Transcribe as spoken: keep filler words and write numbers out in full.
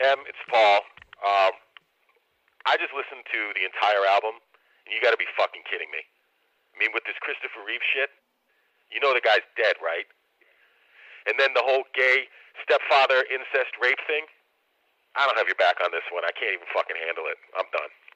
Em, it's Paul. Um, I just listened to the entire album, and you got to be fucking kidding me. I mean, with this Christopher Reeve shit, you know the guy's dead, right? And then the whole gay stepfather incest rape thing. I don't have your back on this one. I can't even fucking handle it. I'm done.